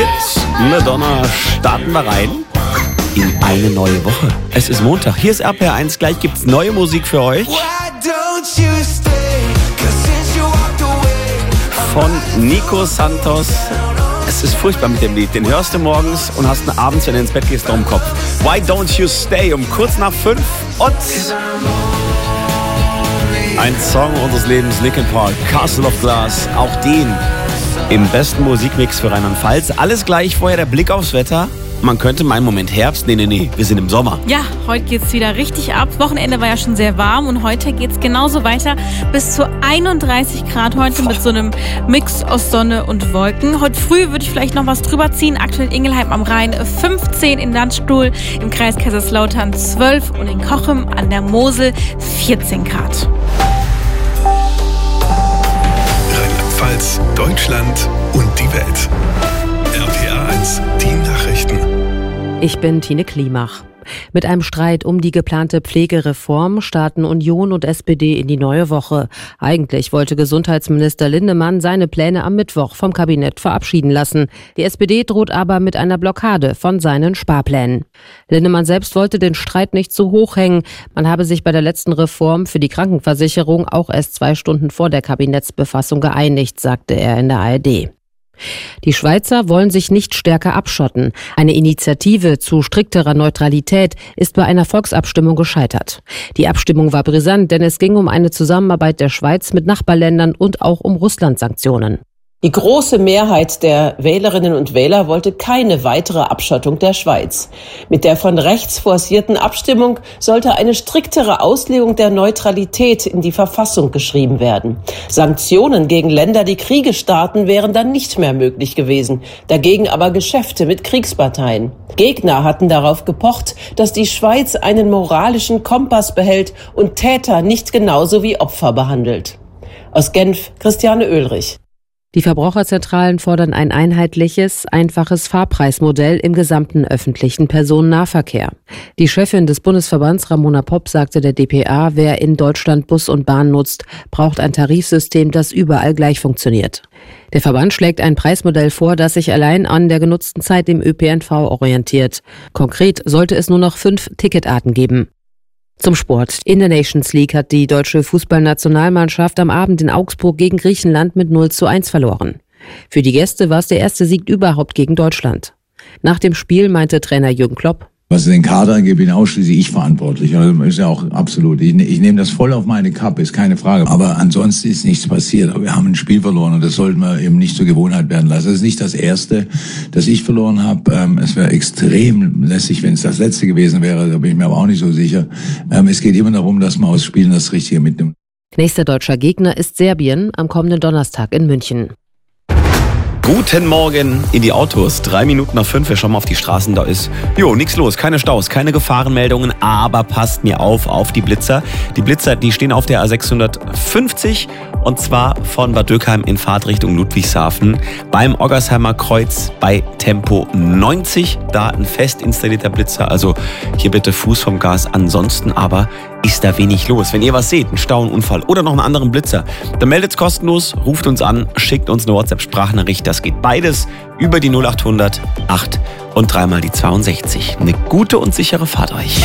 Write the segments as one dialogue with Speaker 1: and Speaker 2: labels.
Speaker 1: Mit Madonna starten wir rein in eine neue Woche. Es ist Montag. Hier ist RPR1. Gleich gibt's neue Musik für euch. Von Nico Santos. Es ist furchtbar mit dem Lied. Den hörst du morgens und hast ihn abends, wenn du ins Bett gehst, noch im Kopf. Why Don't You Stay? Um kurz nach 5 und ein Song unseres Lebens, Linkin Park, Castle of Glass. Auch den im besten Musikmix für Rheinland-Pfalz. Alles gleich, vorher der Blick aufs Wetter. Man könnte meinen, Moment Herbst. Nee, wir sind im Sommer.
Speaker 2: Ja, heute geht's wieder richtig ab. Wochenende war ja schon sehr warm und heute geht's genauso weiter. Bis zu 31 Grad heute mit so einem Mix aus Sonne und Wolken. Heute früh würde ich vielleicht noch was drüber ziehen. Aktuell in Ingelheim am Rhein 15, in Landstuhl, im Kreis Kaiserslautern 12 und in Cochem an der Mosel 14 Grad.
Speaker 3: Rheinland-Pfalz, Deutschland und die Welt. RPR1, die Nachrichten.
Speaker 4: Ich bin Tine Klimach. Mit einem Streit um die geplante Pflegereform starten Union und SPD in die neue Woche. Eigentlich wollte Gesundheitsminister Lindemann seine Pläne am Mittwoch vom Kabinett verabschieden lassen. Die SPD droht aber mit einer Blockade von seinen Sparplänen. Lindemann selbst wollte den Streit nicht zu hoch hängen. Man habe sich bei der letzten Reform für die Krankenversicherung auch erst 2 Stunden vor der Kabinettsbefassung geeinigt, sagte er in der ARD. Die Schweizer wollen sich nicht stärker abschotten. Eine Initiative zu strikterer Neutralität ist bei einer Volksabstimmung gescheitert. Die Abstimmung war brisant, denn es ging um eine Zusammenarbeit der Schweiz mit Nachbarländern und auch um Russland-Sanktionen.
Speaker 5: Die große Mehrheit der Wählerinnen und Wähler wollte keine weitere Abschottung der Schweiz. Mit der von rechts forcierten Abstimmung sollte eine striktere Auslegung der Neutralität in die Verfassung geschrieben werden. Sanktionen gegen Länder, die Kriege starten, wären dann nicht mehr möglich gewesen. Dagegen aber Geschäfte mit Kriegsparteien. Gegner hatten darauf gepocht, dass die Schweiz einen moralischen Kompass behält und Täter nicht genauso wie Opfer behandelt. Aus Genf, Christiane Oehlrich.
Speaker 4: Die Verbraucherzentralen fordern ein einheitliches, einfaches Fahrpreismodell im gesamten öffentlichen Personennahverkehr. Die Chefin des Bundesverbands Ramona Popp sagte der dpa, wer in Deutschland Bus und Bahn nutzt, braucht ein Tarifsystem, das überall gleich funktioniert. Der Verband schlägt ein Preismodell vor, das sich allein an der genutzten Zeit im ÖPNV orientiert. Konkret sollte es nur noch 5 Ticketarten geben. Zum Sport. In der Nations League hat die deutsche Fußballnationalmannschaft am Abend in Augsburg gegen Griechenland mit 0:1 verloren. Für die Gäste war es der erste Sieg überhaupt gegen Deutschland. Nach dem Spiel meinte Trainer Jürgen Klopp:
Speaker 6: Was den Kader angeht, bin ausschließlich ich verantwortlich. Also ist ja auch absolut. Ich nehme das voll auf meine Kappe, ist keine Frage. Aber ansonsten ist nichts passiert. Aber wir haben ein Spiel verloren und das sollten wir eben nicht zur Gewohnheit werden lassen. Das ist nicht das erste, das ich verloren habe. Es wäre extrem lässig, wenn es das letzte gewesen wäre. Da bin ich mir aber auch nicht so sicher. Es geht immer darum, dass man aus Spielen das Richtige mitnimmt.
Speaker 4: Nächster deutscher Gegner ist Serbien am kommenden Donnerstag in München.
Speaker 1: Guten Morgen in die Autos. 3 Minuten nach 5, wir schauen mal auf die Straßen. Da ist, nichts los, keine Staus, keine Gefahrenmeldungen. Aber passt mir auf die Blitzer. Die Blitzer, die stehen auf der A650 und zwar von Bad Dürkheim in Fahrtrichtung Ludwigshafen. Beim Oggersheimer Kreuz bei Tempo 90. Da ein fest installierter Blitzer. Also hier bitte Fuß vom Gas. Ansonsten aber ist da wenig los. Wenn ihr was seht, einen Stau, einen Unfall oder noch einen anderen Blitzer, dann meldet's kostenlos, ruft uns an, schickt uns eine WhatsApp-Sprachnachricht. Das geht beides über die 0800 8 und 3 die 62. Eine gute und sichere Fahrt euch.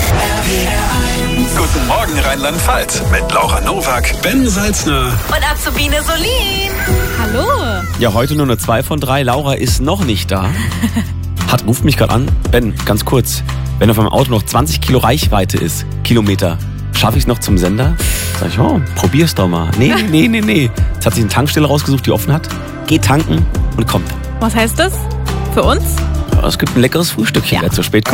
Speaker 3: Guten Morgen Rheinland-Pfalz mit Laura Nowak, Ben Salzner
Speaker 2: Und Azubine Solin. Hallo.
Speaker 1: Ja, heute nur eine 2 von 3. Laura ist noch nicht da. Ruft mich gerade an. Ben, ganz kurz. Wenn auf meinem Auto noch 20 Kilo Reichweite ist, Kilometer, schaffe ich es noch zum Sender? Sag ich, probier's doch mal. Nee. Jetzt hat sich eine Tankstelle rausgesucht, die offen hat. Geht tanken und kommt.
Speaker 2: Was heißt das? Für uns?
Speaker 1: Ja, es gibt ein leckeres Frühstückchen, wer zu spät kommt.